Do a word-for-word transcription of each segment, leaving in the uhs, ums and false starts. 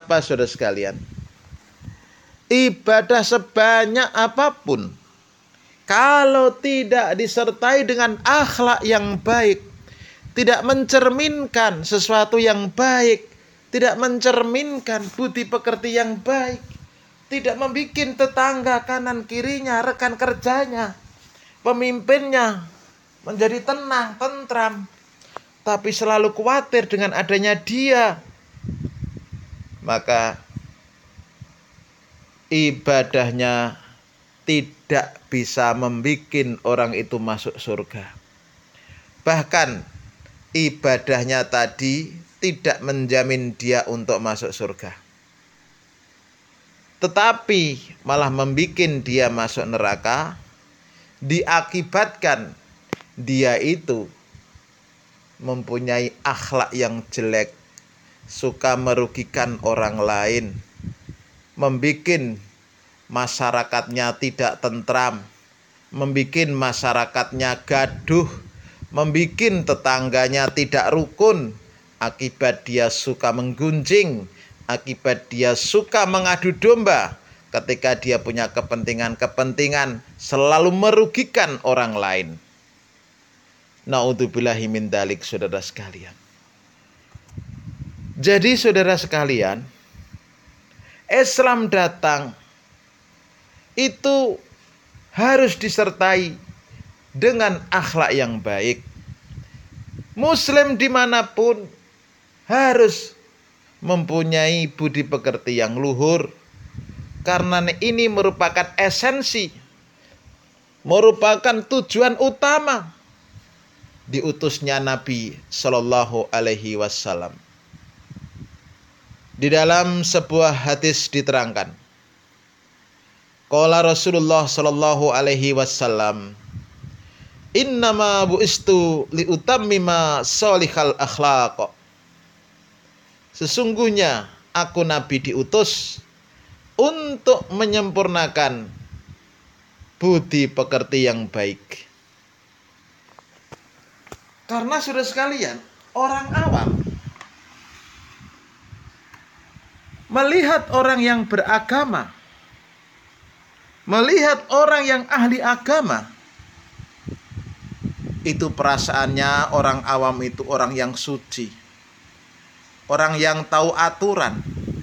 apa saudara sekalian? Ibadah sebanyak apapun, kalau tidak disertai dengan akhlak yang baik, tidak mencerminkan sesuatu yang baik, tidak mencerminkan budi pekerti yang baik, tidak membuat tetangga kanan kirinya, rekan kerjanya, pemimpinnya menjadi tenang, tentram, tapi selalu khawatir dengan adanya dia, maka ibadahnya tidak bisa membuat orang itu masuk surga. Bahkan ibadahnya tadi tidak menjamin dia untuk masuk surga, tetapi malah membuat dia masuk neraka, diakibatkan dia itu mempunyai akhlak yang jelek, suka merugikan orang lain, membuat masyarakatnya tidak tentram, membuat masyarakatnya gaduh, membuat tetangganya tidak rukun, akibat dia suka menggunjing, akibat dia suka mengadu domba, ketika dia punya kepentingan-kepentingan selalu merugikan orang lain. Na'udzubillahi min dzalik, saudara sekalian. Jadi saudara sekalian, Islam datang itu harus disertai dengan akhlak yang baik. Muslim dimanapun harus mempunyai budi pekerti yang luhur, karena ini merupakan esensi, merupakan tujuan utama diutusnya Nabi Shallallahu Alaihi Wasallam. Di dalam sebuah hadis diterangkan, qala Rasulullah Shallallahu Alaihi Wasallam, innama bu'istu liutammima sholihal akhlaq. Sesungguhnya aku Nabi diutus untuk menyempurnakan budi pekerti yang baik. Karena saudara sekalian, orang awam melihat orang yang beragama, melihat orang yang ahli agama, itu perasaannya orang awam itu orang yang suci, orang yang tahu aturan.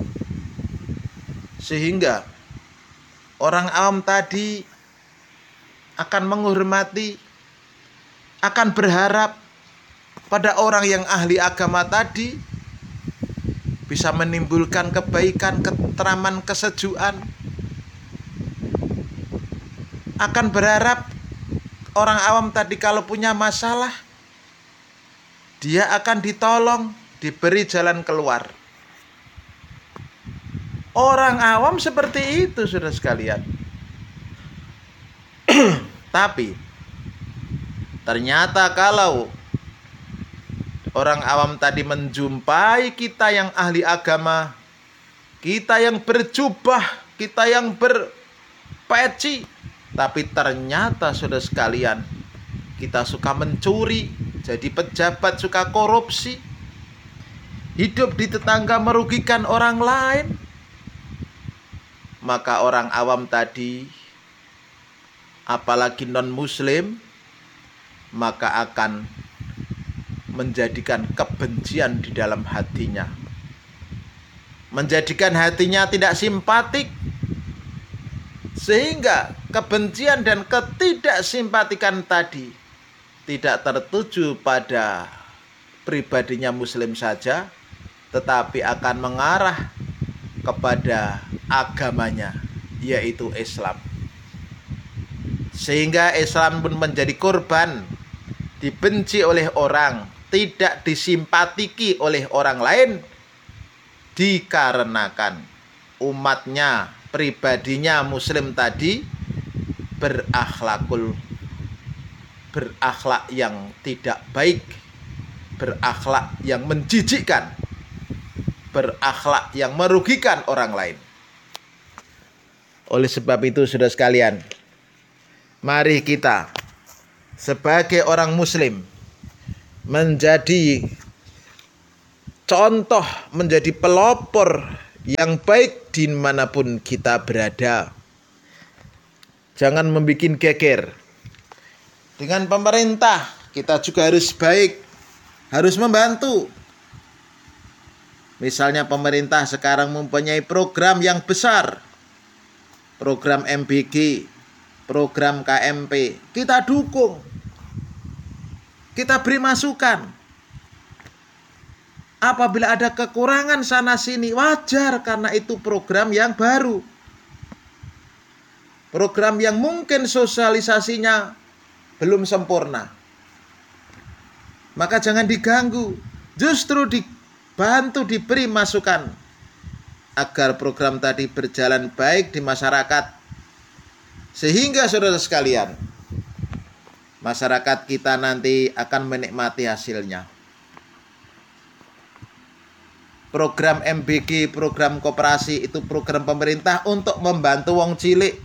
Sehingga orang awam tadi akan menghormati, akan berharap pada orang yang ahli agama tadi bisa menimbulkan kebaikan, ketentraman, kesejukan. Akan berharap orang awam tadi kalau punya masalah, dia akan ditolong, diberi jalan keluar. Orang awam seperti itu, saudara sekalian. Tapi ternyata kalau orang awam tadi menjumpai kita yang ahli agama, kita yang berjubah, kita yang berpeci, tapi ternyata saudara sekalian, kita suka mencuri, jadi pejabat, suka korupsi, hidup di tetangga merugikan orang lain, maka orang awam tadi, apalagi non-muslim, maka akan menjadikan kebencian di dalam hatinya, menjadikan hatinya tidak simpatik, sehingga kebencian dan ketidaksimpatikan tadi tidak tertuju pada pribadinya muslim saja, tetapi akan mengarah kepada agamanya, yaitu Islam. Sehingga Islam pun menjadi korban, dibenci oleh orang, tidak disimpatiki oleh orang lain, dikarenakan umatnya, pribadinya muslim tadi berakhlakul berakhlak yang tidak baik, berakhlak yang menjijikkan, berakhlak yang merugikan orang lain. Oleh sebab itu, saudara sekalian, mari kita sebagai orang muslim menjadi contoh, menjadi pelopor yang baik dimanapun kita berada. Jangan membuat geger. Dengan pemerintah kita juga harus baik, harus membantu. Misalnya pemerintah sekarang mempunyai program yang besar, program M B G, program K M P, kita dukung, kita beri masukan. Apabila ada kekurangan sana sini, wajar karena itu program yang baru, program yang mungkin sosialisasinya belum sempurna. Maka jangan diganggu, justru dibantu, diberi masukan agar program tadi berjalan baik di masyarakat. Sehingga saudara sekalian, masyarakat kita nanti akan menikmati hasilnya. Program M B G, program koperasi itu program pemerintah untuk membantu wong cilik.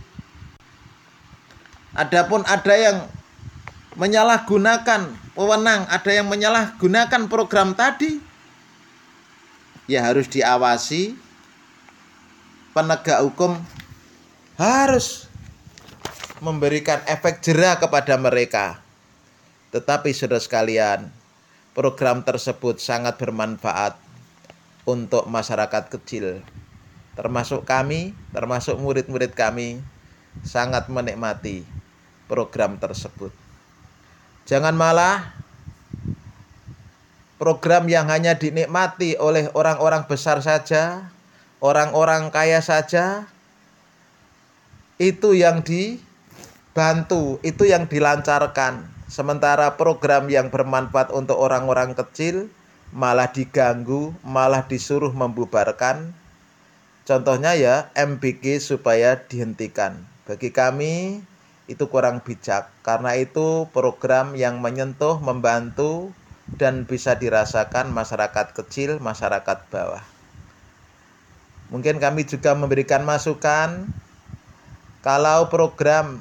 Adapun ada yang menyalahgunakan wewenang, ada yang menyalahgunakan program tadi, ya harus diawasi. Penegak hukum harus memberikan efek jera kepada mereka. Tetapi saudara sekalian, program tersebut sangat bermanfaat untuk masyarakat kecil, termasuk kami, termasuk murid-murid kami, sangat menikmati program tersebut. Jangan malah program yang hanya dinikmati oleh orang-orang besar saja, orang-orang kaya saja, itu yang dibantu, itu yang dilancarkan. Sementara program yang bermanfaat untuk orang-orang kecil malah diganggu, malah disuruh membubarkan. Contohnya ya M B G supaya dihentikan. Bagi kami itu kurang bijak, karena itu program yang menyentuh, membantu, dan bisa dirasakan masyarakat kecil, masyarakat bawah. Mungkin kami juga memberikan masukan, kalau program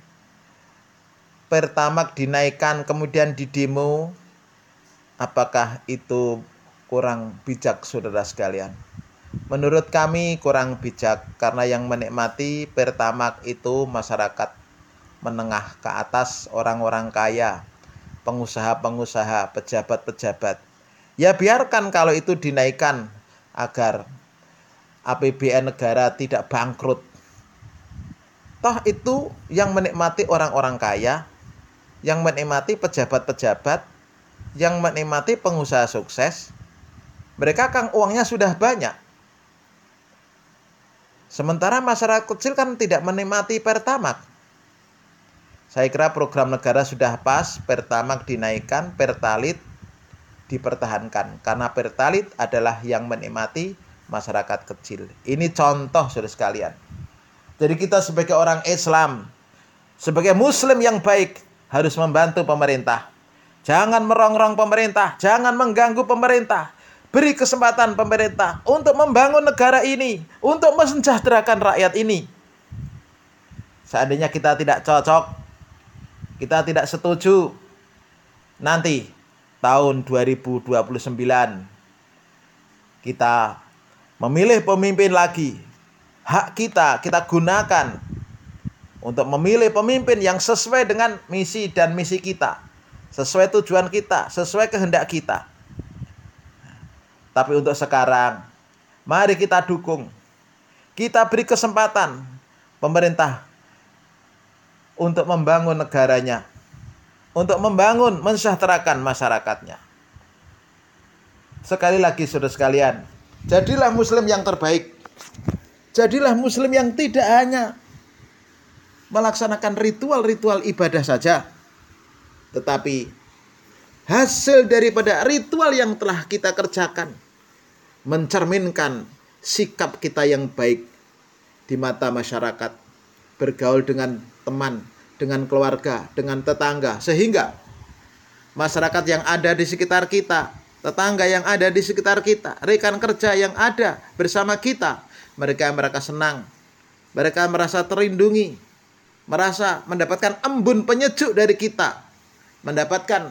Pertamax dinaikkan kemudian didemo, apakah itu kurang bijak saudara sekalian? Menurut kami kurang bijak, karena yang menikmati Pertamax itu masyarakat menengah ke atas, orang-orang kaya, pengusaha-pengusaha, pejabat-pejabat. Ya biarkan kalau itu dinaikkan agar A P B N negara tidak bangkrut. Toh itu yang menikmati orang-orang kaya, yang menikmati pejabat-pejabat, yang menikmati pengusaha sukses. Mereka kan uangnya sudah banyak. Sementara masyarakat kecil kan tidak menikmati Pertamax. Saya kira program negara sudah pas, Pertamax dinaikkan, Pertalite dipertahankan. Karena Pertalite adalah yang menikmati masyarakat kecil. Ini contoh saudara sekalian. Jadi kita sebagai orang Islam, sebagai muslim yang baik, harus membantu pemerintah. Jangan merongrong pemerintah, jangan mengganggu pemerintah. Beri kesempatan pemerintah untuk membangun negara ini, untuk mensejahterakan rakyat ini. Seandainya kita tidak cocok, kita tidak setuju, nanti tahun dua ribu dua puluh sembilan kita memilih pemimpin lagi. Hak kita, kita gunakan untuk memilih pemimpin yang sesuai dengan misi dan misi kita, sesuai tujuan kita, sesuai kehendak kita. Tapi untuk sekarang, mari kita dukung, kita beri kesempatan pemerintah untuk membangun negaranya, untuk membangun, mensejahterakan masyarakatnya. Sekali lagi saudara sekalian, jadilah muslim yang terbaik. Jadilah muslim yang tidak hanya melaksanakan ritual-ritual ibadah saja, tetapi hasil daripada ritual yang telah kita kerjakan mencerminkan sikap kita yang baik di mata masyarakat, bergaul dengan teman, dengan keluarga, dengan tetangga, sehingga masyarakat yang ada di sekitar kita, tetangga yang ada di sekitar kita, rekan kerja yang ada bersama kita, mereka mereka senang, mereka merasa terlindungi, merasa mendapatkan embun penyejuk dari kita, mendapatkan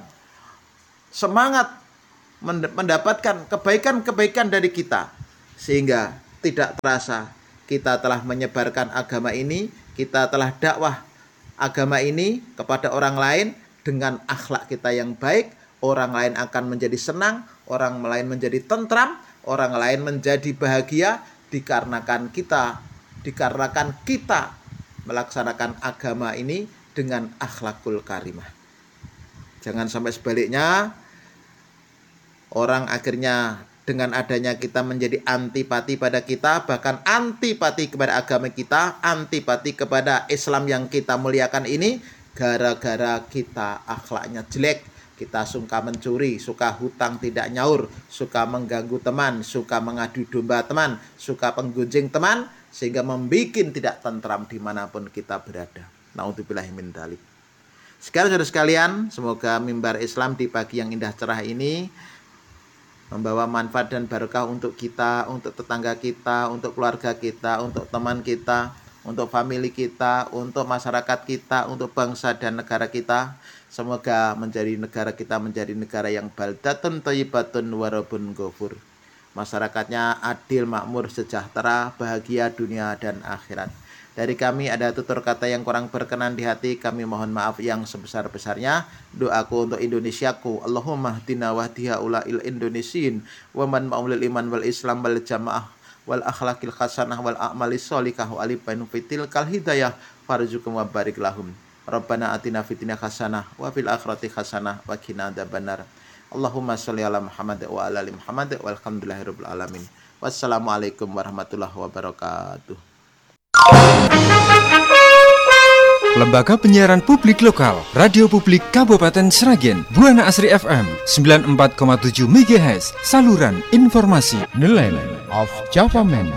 semangat, mendapatkan kebaikan-kebaikan dari kita, sehingga tidak terasa kita telah menyebarkan agama ini, kita telah dakwah agama ini kepada orang lain dengan akhlak kita yang baik. Orang lain akan menjadi senang, orang lain menjadi tentram, orang lain menjadi bahagia dikarenakan kita dikarenakan kita melaksanakan agama ini dengan akhlakul karimah. Jangan sampai sebaliknya orang akhirnya dengan adanya kita menjadi antipati pada kita, bahkan antipati kepada agama kita, antipati kepada Islam yang kita muliakan ini, gara-gara kita akhlaknya jelek. Kita suka mencuri, suka hutang tidak nyaur, suka mengganggu teman, suka mengadu domba teman, suka penggunjing teman, sehingga membuat tidak tentram dimanapun kita berada. Naudzubillahi min dzalik. Sekarang saudara sekalian, semoga mimbar Islam di pagi yang indah cerah ini membawa manfaat dan barokah untuk kita, untuk tetangga kita, untuk keluarga kita, untuk teman kita, untuk famili kita, untuk masyarakat kita, untuk bangsa dan negara kita. Semoga menjadi negara kita menjadi negara yang baldatun thayyibatun warabun ghafur. Masyarakatnya adil, makmur, sejahtera, bahagia dunia dan akhirat. Dari kami ada tutur kata yang kurang berkenan di hati, kami mohon maaf yang sebesar-besarnya. Doaku untuk Indonesiaku, Allahumma hdina wahdiha ula'il Indonesiin wa man ma'ulil iman wal islam wal jamaah wal akhlaqil hasanah wal a'malis sholihah wa alibainu fitil kal hidayah farzukum wa barik lahum. Rabbana atina fitnah hasanah wa fil akhirati hasanah wa qina adzabannar. Allahumma sholli ala Muhammad wa ala ali Muhammad walhamdulillahirabbil alamin. Wassalamualaikum warahmatullahi wabarakatuh. Lembaga Penyiaran Publik Lokal Radio Publik Kabupaten Sragen, Buana Asri F M sembilan puluh empat koma tujuh megahertz, saluran informasi The Land of Java Man.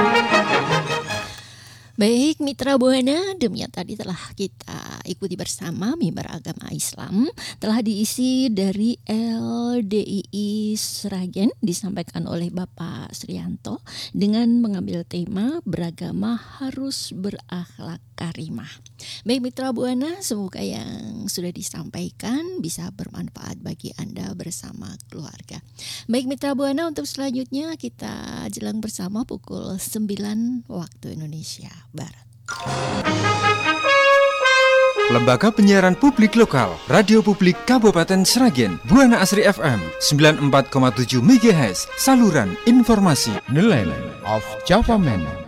Baik mitra Buana, demikian tadi telah kita ikuti bersama mimbar agama Islam, telah diisi dari L D I I Sragen, disampaikan oleh Bapak Srianto dengan mengambil tema beragama harus berakhlak karimah. Baik mitra Buana, semoga yang sudah disampaikan bisa bermanfaat bagi Anda bersama keluarga. Baik mitra Buana, untuk selanjutnya kita jelang bersama pukul sembilan waktu Indonesia Barat. Lembaga Penyiaran Publik Lokal Radio Publik Kabupaten Sragen, Buana Asri F M sembilan puluh empat koma tujuh megahertz, saluran informasi The Land of Java Man.